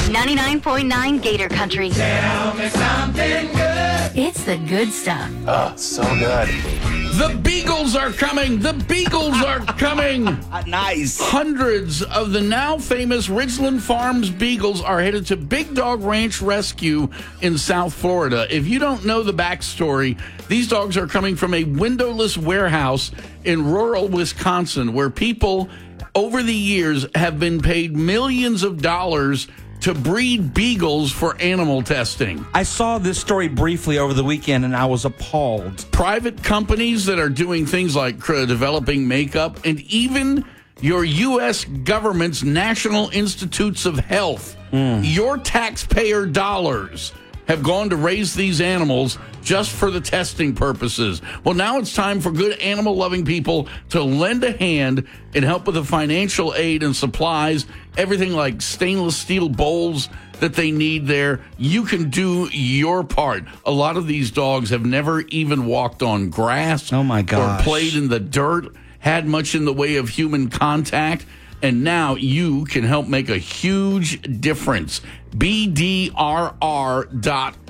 99.9 Gator Country. Tell me something good. It's the good stuff. Oh, so good. The Beagles are coming. The Beagles are coming. Nice. Hundreds of the now famous Ridgeland Farms Beagles are headed to Big Dog Ranch Rescue in South Florida. If you don't know the backstory, these dogs are coming from a windowless warehouse in rural Wisconsin where people over the years have been paid millions of dollars to breed beagles for animal testing. I saw this story briefly over the weekend, and I was appalled. Private companies that are doing things like developing makeup, and even your U.S. government's National Institutes of Health. Your taxpayer dollars have gone to raise these animals just for the testing purposes. Well, now it's time for good animal-loving people to lend a hand and help with the financial aid and supplies, everything like stainless steel bowls that they need there. You can do your part. A lot of these dogs have never even walked on grass or played in the dirt, had much in the way of human contact. And now you can help make a huge difference. BDRR.org,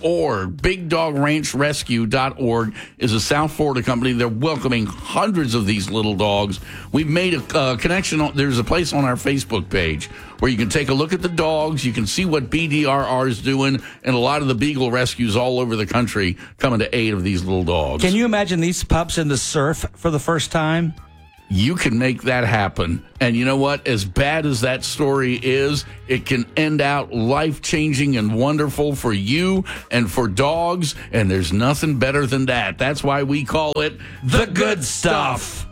BigDogRanchRescue.org is a South Florida company. They're welcoming hundreds of these little dogs. We've made a connection. There's a place on our Facebook page where you can take a look at the dogs. You can see what BDRR is doing, and a lot of the beagle rescues all over the country coming to aid of these little dogs. Can you imagine these pups in the surf for the first time? You can make that happen. And you know what? As bad as that story is, it can end out life-changing and wonderful for you and for dogs, and there's nothing better than that. That's why we call it The Good Stuff.